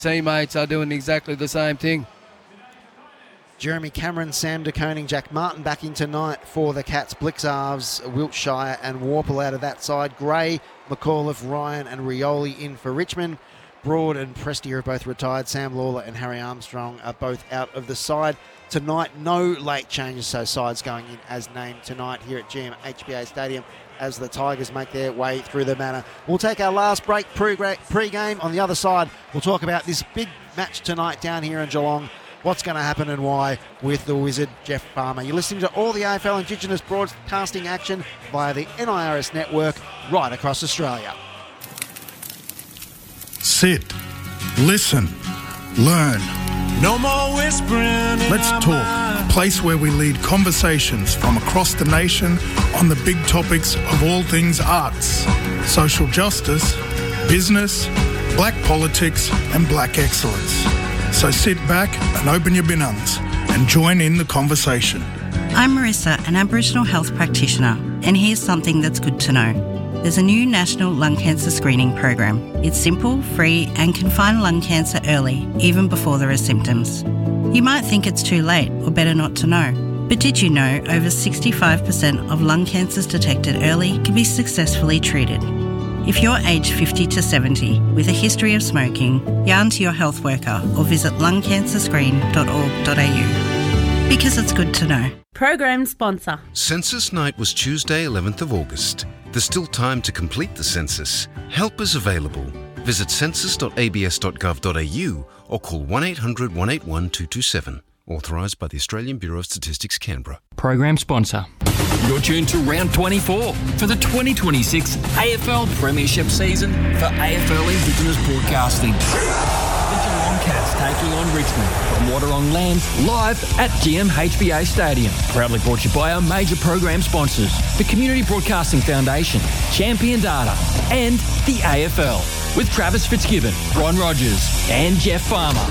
teammates are doing exactly the same thing. Jeremy Cameron, Sam De Koning, Jack Martin back in tonight for the Cats. Blixarves, Wiltshire and Warple out of that side. Gray, McAuliffe, Ryan and Rioli in for Richmond. Broad and Prestia are both retired. Sam Lawler and Harry Armstrong are both out of the side. Tonight, no late changes, so sides going in as named tonight here at GMHBA Stadium as the Tigers make their way through the Manor. We'll take our last break pre-game. On the other side, we'll talk about this big match tonight down here in Geelong. What's going to happen and why with the Wizard, Jeff Farmer. You're listening to all the AFL Indigenous broadcasting action via the NIRS network right across Australia. Sit, listen, learn. No more whispering. Let's talk, a place where we lead conversations from across the nation on the big topics of all things arts, social justice, business, black politics and black excellence. So sit back and open your binungs and join in the conversation. I'm Marissa, an Aboriginal health practitioner, and here's something that's good to know. There's a new national lung cancer screening program. It's simple, free, and can find lung cancer early, even before there are symptoms. You might think it's too late or better not to know, but did you know over 65% of lung cancers detected early can be successfully treated? If you're aged 50 to 70 with a history of smoking, yarn to your health worker or visit lungcancerscreen.org.au. Because it's good to know. Program sponsor. Census night was Tuesday, 11th of August. There's still time to complete the census. Help is available. Visit census.abs.gov.au or call 1800 181 227. Authorised by the Australian Bureau of Statistics, Canberra. Program sponsor. You're tuned to round 24 for the 2026 AFL Premiership season for AFL Indigenous Broadcasting. The Geelong Cats taking on Richmond from Wadawurrung Land live at GMHBA Stadium. Proudly brought to you by our major program sponsors, the Community Broadcasting Foundation, Champion Data and the AFL, with Travis Fitzgibbon, Ron Rogers and Jeff Farmer.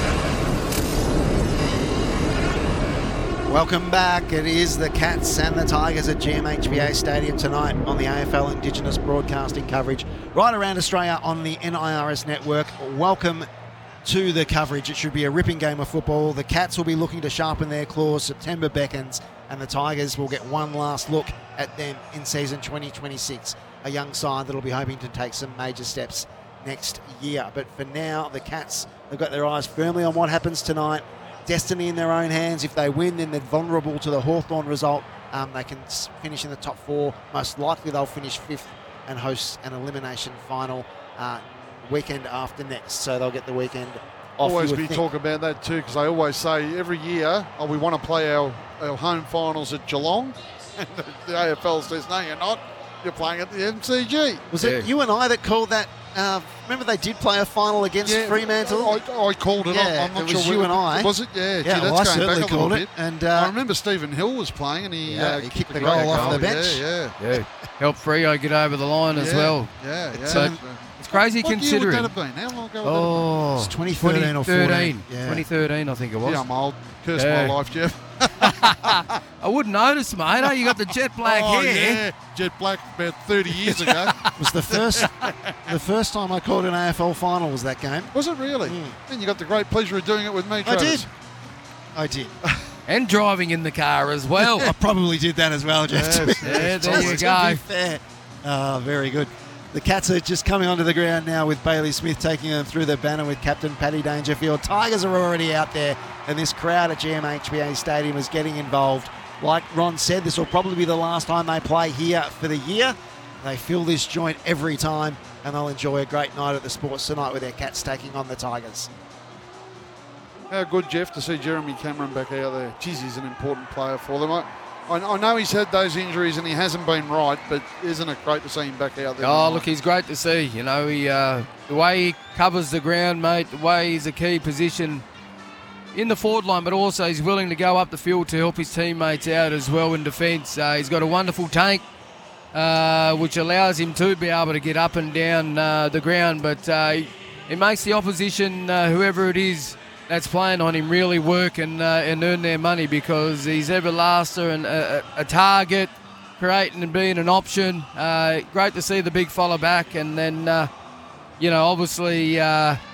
Welcome back. It is the Cats and the Tigers at GMHBA Stadium tonight on the AFL Indigenous Broadcasting coverage right around Australia on the NIRS network. Welcome to the coverage. It should be a ripping game of football. The Cats will be looking to sharpen their claws. September beckons, and the Tigers will get one last look at them in season 2026. A young side that will be hoping to take some major steps next year. But for now, the Cats have got their eyes firmly on what happens tonight. Destiny in their own hands. If they win, then they're vulnerable to the Hawthorn result. They can finish in the top four. Most likely they'll finish fifth and host an elimination final weekend after next. So they'll get the weekend off. Always be talk about that too, because I always say every year, we want to play our home finals at Geelong. And the AFL says, no, you're not. You're playing at the MCG. Was it you and I that called that? Remember they did play a final against Fremantle? I called it. Yeah, I'm not it was sure. You and I. Was it? Yeah. Yeah, That's I going certainly back a little called bit. it. And I remember Stephen Hill was playing and he kicked the goal off the bench. Yeah. Helped Freo get over the line as well. Yeah. It's crazy considering. What year would that have been? How long ago would that have been? It's 2013 or 14. 2013, I think it was. Yeah, I'm old. Curse my life, Jeff. I wouldn't notice, mate. You got the jet black hair. Yeah, jet black about 30 years ago. It was the first time I called an AFL final was that game. Was it really? And you got the great pleasure of doing it with me, Travis. I did. And driving in the car as well. I probably did that as well, Jeff. Yes. There you go. To be fair. Very good. The Cats are just coming onto the ground now with Bailey Smith taking them through the banner with captain Paddy Dangerfield. Tigers are already out there, and this crowd at GMHBA Stadium is getting involved. Like Ron said, this will probably be the last time they play here for the year. They fill this joint every time, and they'll enjoy a great night at the Sports tonight with their Cats taking on the Tigers. How good, Jeff, to see Jeremy Cameron back out there. Geez, he's an important player for them. I know he's had those injuries and he hasn't been right, but isn't it great to see him back out there? Oh, look, he's great to see. You know, the way he covers the ground, mate, the way he's a key position in the forward line, but also he's willing to go up the field to help his teammates out as well in defence. He's got a wonderful tank, which allows him to be able to get up and down the ground, but it makes the opposition, whoever it is, that's playing on him really work and earn their money, because he's everlasting and a target, creating and being an option. Great to see the big fella back, and then, obviously